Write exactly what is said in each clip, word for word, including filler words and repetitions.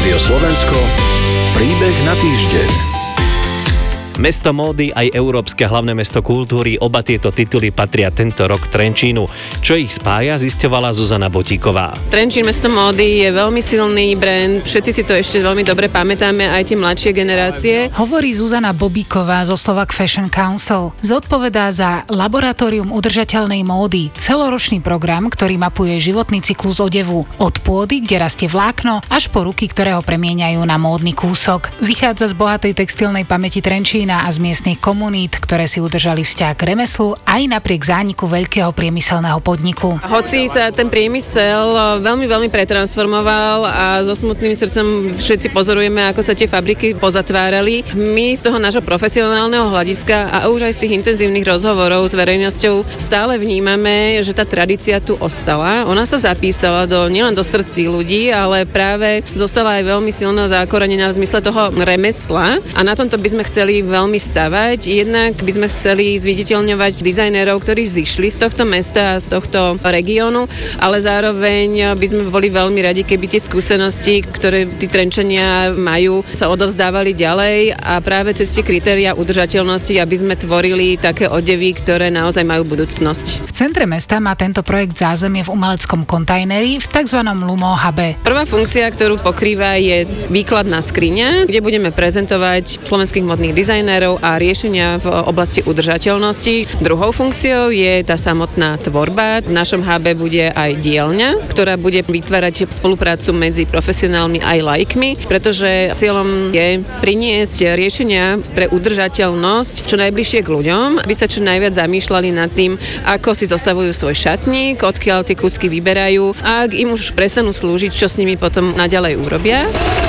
Rádio Slovensko, príbeh na týždeň. Mesto módy aj Európske hlavné mesto kultúry, oba tieto tituly patria tento rok Trenčínu. Čo ich spája, zisťovala Zuzana Botíková. Trenčín mesto módy je veľmi silný brand, všetci si to ešte veľmi dobre pamätáme, aj tie mladšie generácie. Hovorí Zuzana Bobíková zo Slovak Fashion Council. Zodpovedá za Laboratórium udržateľnej módy, celoročný program, ktorý mapuje životný cyklus odevu od pôdy, kde rastie vlákno, až po ruky, ktoré ho premieňajú na módny kúsok. Vychádza z bohatej textilnej pamäti Trenčína a z miestnych komunít, ktoré si udržali vzťah k remeslu aj napriek zániku veľkého priemyselného podniku. Hoci sa ten priemysel veľmi, veľmi pretransformoval a so smutným srdcom všetci pozorujeme, ako sa tie fabriky pozatvárali, my z toho nášho profesionálneho hľadiska a už aj z tých intenzívnych rozhovorov s verejnosťou stále vnímame, že tá tradícia tu ostala. Ona sa zapísala do, nielen do srdcí ľudí, ale práve zostala aj veľmi silno zakorenená v zmysle toho remesla a na tomto by sme chceli veľmi stavať. Jednak by sme chceli zviditeľňovať dizajnérov, ktorí zišli z tohto mesta a z tohto regiónu, ale zároveň by sme boli veľmi radi, keby tie skúsenosti, ktoré tí Trenčania majú, sa odovzdávali ďalej a práve cez tie kritériá udržateľnosti, aby sme tvorili také odevy, ktoré naozaj majú budúcnosť. V centre mesta má tento projekt zázemie v umeleckom kontajneri v tzv. Lumo Hube. Prvá funkcia, ktorú pokrýva, je výkladná skriňa, kde budeme prezentovať slovenských modných dizajnérov a riešenia v oblasti udržateľnosti. Druhou funkciou je tá samotná tvorba. V našom hube bude aj dielňa, ktorá bude vytvárať spoluprácu medzi profesionálmi aj laikmi, pretože cieľom je priniesť riešenia pre udržateľnosť čo najbližšie k ľuďom, aby sa čo najviac zamýšľali nad tým, ako si zostavujú svoj šatník, odkiaľ tie kúsky vyberajú a ak im už prestanú slúžiť, čo s nimi potom naďalej urobia.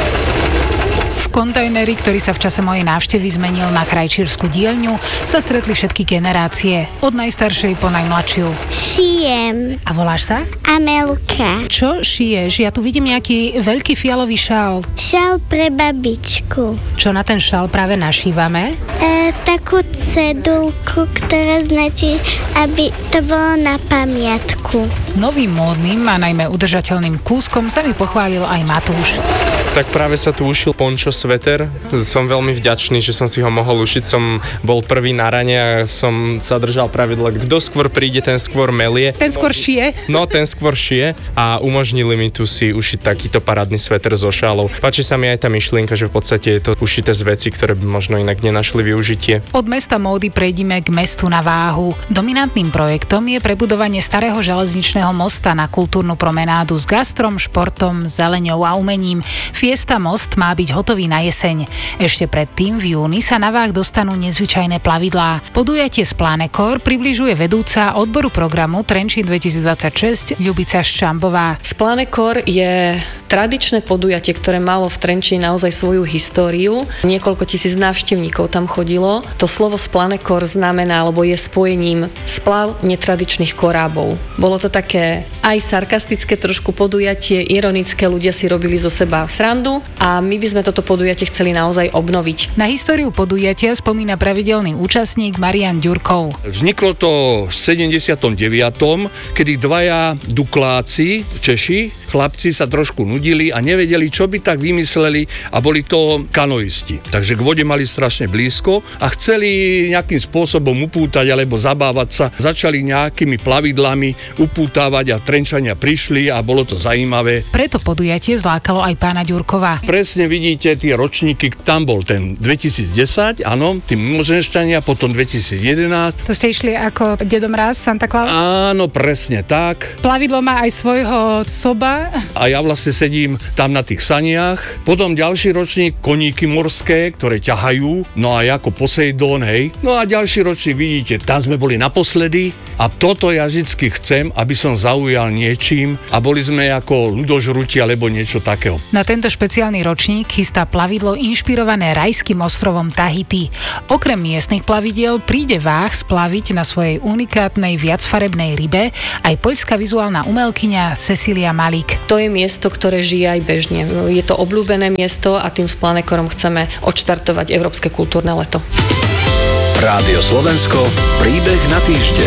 V kontajneri, ktorý sa v čase mojej návštevy zmenil na krajčírsku dielňu, sa stretli všetky generácie, od najstaršej po najmladšiu. Šijem. A voláš sa? Amelka. Čo šiješ? Ja tu vidím nejaký veľký fialový šál. Šál pre babičku. Čo na ten šál práve našívame? E, takú cedulku, ktorá značí, aby to bolo na pamiatku. Novým módnym a najmä udržateľným kúskom sa mi pochválil aj Matúš. Tak práve sa tu ušil pončo sveter. Som veľmi vďačný, že som si ho mohol ušiť. Som bol prvý na rane a som sa držal pravidla. Kto skôr príde, ten skôr melie. Ten skôr šije? No, ten skôr šije a umožnili mi tu si ušiť takýto parádny sveter so šálou. Páči sa mi aj tá myšlienka, že v podstate je to ušité z veci, ktoré by možno inak nenašli využitie. Od mesta módy prejdime k mestu na váhu. Dominantným projektom je prebudovanie starého železničného mosta na kultúrnu promenádu s gastrom, športom, zeleňou a umením. Fiesta Most má byť hotový na jeseň. Ešte predtým v júni sa na váh dostanú nezvyčajné plavidlá. Podujatie z Planekor približuje vedúca odboru programu Trenčín dvetisícdvadsaťšesť Ľubica Ščambová. Planekor je tradičné podujatie, ktoré malo v Trenčíne naozaj svoju históriu. Niekoľko tisíc návštevníkov tam chodilo. To slovo Planekor znamená, alebo je spojením splav netradičných korábov. Bolo to také aj sarkastické trošku podujatie, ironické, ľudia si robili zo seba srandu a my by sme toto podujatie chceli naozaj obnoviť. Na históriu podujatia spomína pravidelný účastník Marian Ďurkov. Vzniklo to v sedemdesiatom deviatom kedy dvaja Dukláci, Češi, chlapci sa trošku nudili a nevedeli, čo by tak vymysleli a boli to kanoisti. Takže k vode mali strašne blízko a chceli nejakým spôsobom upútať alebo zabávať sa. Začali nejakými plavidlami upútavať a Trenčania prišli a bolo to zaujímavé. Preto podujatie zlákalo aj pána Ďurkova. Presne vidíte tie ročníky, tam bol ten dvetisícdesať, áno, tí mimozenšťania, potom dvetisícjedenásť. To ste išli ako Dedo Mráz, Santa Claus? Áno, presne tak. Plavidlo má aj svojho soba. A ja vlastne sedím tam na tých saniach. Potom ďalší ročník koníky morské, ktoré ťahajú, no a ako Poseidón, hej. No a ďalší ročník, vidíte, tam sme boli naposledy a toto ja vždycky chcem, aby som zaujal niečím a boli sme ako ľudožruti alebo niečo takého. Na tento špeciálny ročník chystá plavidlo inšpirované rajským ostrovom Tahiti. Okrem miestnych plavidiel príde váh splaviť na svojej unikátnej viacfarebnej rybe aj poľská vizuálna umelkyňa Cecilia Malik. To je miesto, ktoré žije aj bežne. Je to obľúbené miesto a tým s Planekorom chceme odštartovať Európske kultúrne leto. Rádio Slovensko, príbeh na týždeň.